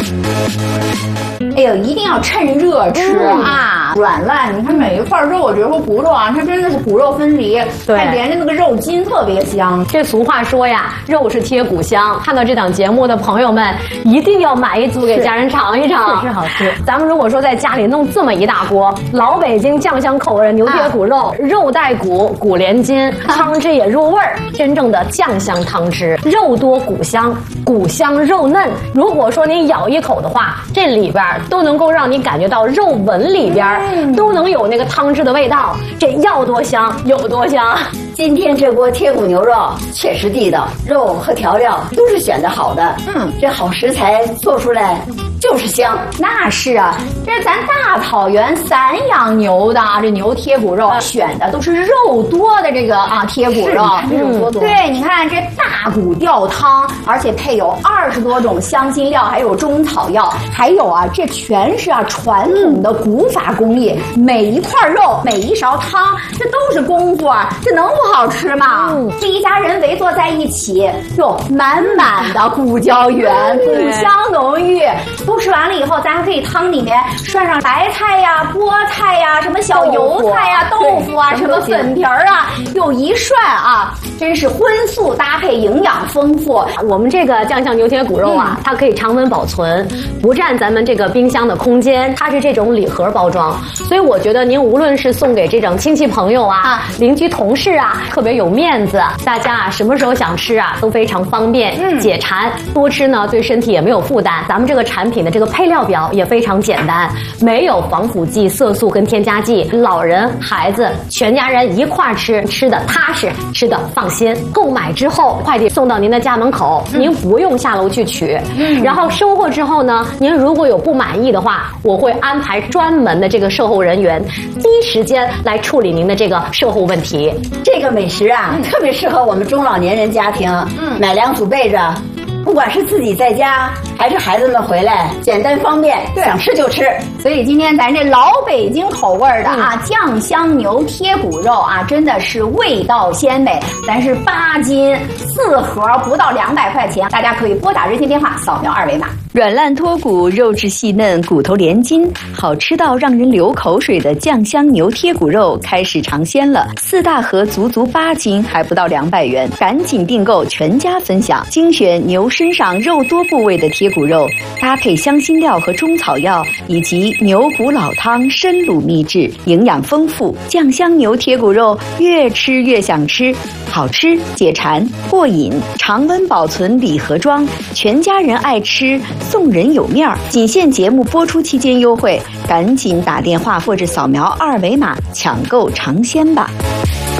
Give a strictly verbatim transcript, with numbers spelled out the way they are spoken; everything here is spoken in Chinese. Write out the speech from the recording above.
哎呦，一定要趁热吃、嗯、啊！软烂，你看每一块肉，我觉得说骨肉啊，它真的是骨肉分离，对，它连着那个肉筋特别香。 这俗话说呀，肉是贴骨香。看到这档节目的朋友们，一定要买一组给家人尝一尝， 确实好吃。 咱们如果说在家里弄这么一大锅老北京酱香口味的牛贴骨肉，啊、肉带骨，骨连筋，汤汁也入味儿，真正的酱香汤汁，肉多骨香，骨香肉嫩。如果说你咬一口的话，这里边都能够让你感觉到肉纹里边、嗯、都能有那个汤汁的味道，这要多香有多香。 今天这锅贴骨牛肉确实地道，肉和调料都是选的好的。嗯，这好食材做出来就是香。 那是啊，这是咱大草原散养牛的啊，这牛贴骨肉、啊、选的都是肉多的这个啊贴骨肉。 嗯，多多。 对，你看这大骨吊汤，而且配有二十多种香辛料，还有中草药，还有啊，这全是啊传统的古法工艺，嗯、每一块肉，每一勺汤，这都是功夫啊，这能不好吃吗？嗯，这一家人围坐在一起，哟，满满的骨胶原，骨香浓郁。都吃完了以后，咱还可以汤里面涮上白菜呀、菠菜呀、什么小油菜呀、豆腐啊、什么粉皮儿啊，又一涮啊，真是荤素搭配，营养丰富。 我们这个酱香牛贴骨肉啊，嗯、它可以常温保存，不占咱们这个冰箱的空间。它是这种礼盒包装，所以我觉得您无论是送给这种亲戚朋友啊、啊邻居同事啊，特别有面子，大家啊什么时候想吃啊都非常方便，嗯、解馋。多吃呢，对身体也没有负担。咱们这个产品的这个配料表也非常简单，没有防腐剂、色素跟添加剂，老人、孩子全家人一块吃，吃的踏实，吃的放心。购买之后，快递送到您的家门口，嗯、您不用下楼去取。嗯、然后收货之后呢，您如果有不满意的话，我会安排专门的这个售后人员，第一时间来处理您的这个售后问题。 这个美食啊，嗯、特别适合我们中老年人家庭，嗯，买两组备着。不管是自己在家还是孩子们回来，简单方便，想吃就吃。 所以今天咱这老北京口味的啊、嗯、酱香牛贴骨肉啊，真的是味道鲜美。咱是八斤四盒，不到两百块钱，大家可以拨打热线电话，扫描二维码。 软烂脱骨，肉质细嫩，骨头连筋，好吃到让人流口水的酱香牛贴骨肉开始尝鲜了。四大盒足足八斤，还不到两百元，赶紧订购，全家分享。精选牛身上肉多部位的贴骨肉，搭配香辛料和中草药，以及牛骨老汤深卤秘制，营养丰富。酱香牛贴骨肉越吃越想吃，好吃解馋过瘾，常温保存礼盒装，全家人爱吃，送人有面儿。仅限节目播出期间优惠，赶紧打电话或者扫描二维码抢购尝鲜吧。